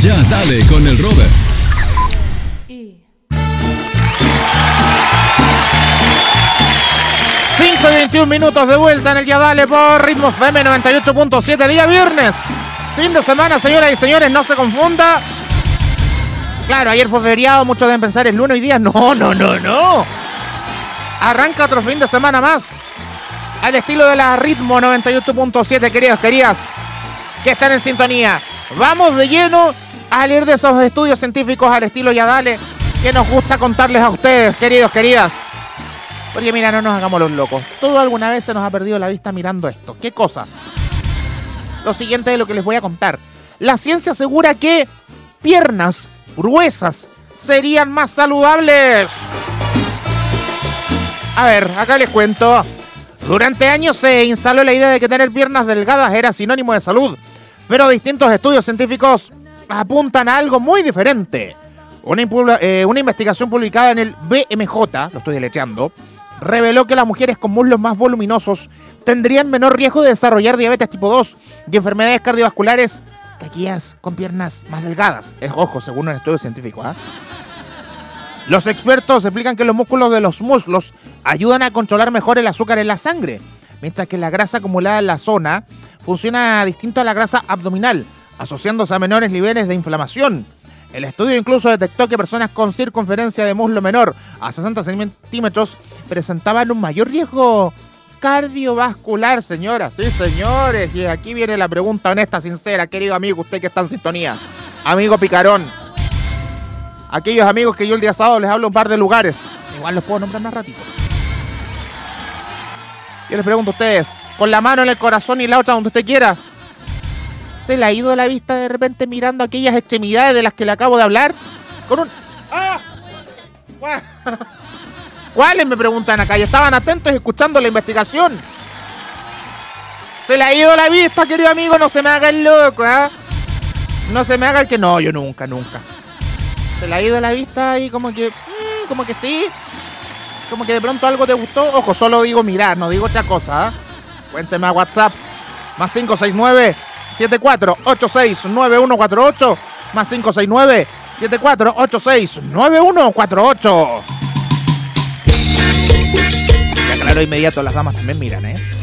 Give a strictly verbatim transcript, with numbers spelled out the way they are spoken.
Ya dale con el Robert. cinco y veintiún minutos de vuelta en el Ya Dale por Ritmo F M noventa y ocho punto siete, día viernes. Fin de semana, señoras y señores, no se confunda. Claro, ayer fue feriado, muchos deben pensar el lunes, hoy día. No, no, no, no. Arranca otro fin de semana más. Al estilo de la Ritmo noventa y ocho punto siete, queridos, queridas, que están en sintonía. Vamos de lleno a leer de esos estudios científicos al estilo Ya Dale, que nos gusta contarles a ustedes, queridos, queridas. Porque mira, no nos hagamos los locos. Todo alguna vez se nos ha perdido la vista mirando esto. ¿Qué cosa? Lo siguiente de lo que les voy a contar. La ciencia asegura que piernas gruesas serían más saludables. A ver, acá les cuento. Durante años se instaló la idea de que tener piernas delgadas era sinónimo de salud. Pero distintos estudios científicos apuntan a algo muy diferente. Una, eh, una investigación publicada en el B M J, lo estoy deleteando, reveló que las mujeres con muslos más voluminosos tendrían menor riesgo de desarrollar diabetes tipo dos y enfermedades cardiovasculares que aquellas con piernas más delgadas. Es ojo, según un estudio científico. ¿eh? Los expertos explican que los músculos de los muslos ayudan a controlar mejor el azúcar en la sangre, mientras que la grasa acumulada en la zona funciona distinto a la grasa abdominal, asociándose a menores niveles de inflamación. El estudio incluso detectó que personas con circunferencia de muslo menor a sesenta centímetros presentaban un mayor riesgo cardiovascular, señoras. Sí, señores. Y aquí viene la pregunta honesta, sincera, querido amigo, usted que está en sintonía. Amigo picarón. Aquellos amigos que yo el día sábado les hablo un par de lugares. Igual los puedo nombrar más ratito. Yo les pregunto a ustedes, con la mano en el corazón y la otra donde usted quiera, ¿se le ha ido la vista de repente mirando aquellas extremidades de las que le acabo de hablar? Con un... ¡Ah! ¿Cuáles? Me preguntan acá. Y estaban atentos escuchando la investigación. ¿Se le ha ido la vista, querido amigo? No se me haga el loco, ¿eh? No se me haga el que... No, yo nunca, nunca. ¿Se le ha ido la vista y como que... Mmm, como que sí? Como que de pronto algo te gustó. Ojo, solo digo mirar, no digo otra cosa, ¿eh? Cuénteme a WhatsApp. Más cinco seis nueve... siete cuatro ocho seis nueve uno cuatro ocho más cinco seis nueve siete cuatro ocho seis nueve uno cuatro ocho. Ya claro, inmediato las damas también miran, ¿eh?